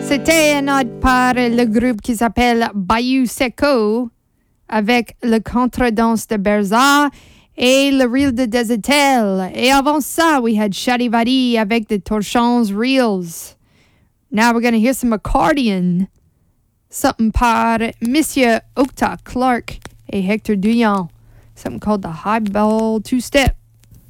C'était un autre par le groupe qui s'appelle Bayou Seco avec le contredanse de Berza et le reel de Desatel. Et avant ça, we had Charivari avec the Torchons Reels. Now we're going to hear some accordion. Something par Monsieur Octa Clark et Hector Duyan. Something called the Highball Two-Step.